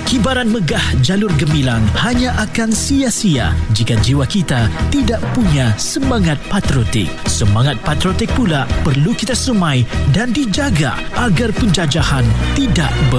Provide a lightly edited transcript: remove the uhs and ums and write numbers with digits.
Kibaran megah jalur gemilang hanya akan sia-sia jika jiwa kita tidak punya semangat patriotik. Semangat patriotik pula perlu kita semai dan dijaga agar penjajahan tidak